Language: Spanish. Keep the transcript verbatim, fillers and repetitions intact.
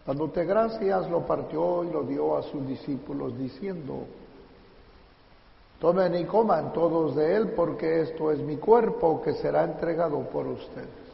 Dándote gracias, lo partió y lo dio a sus discípulos, diciendo: tomen y coman todos de él, porque esto es mi cuerpo que será entregado por ustedes.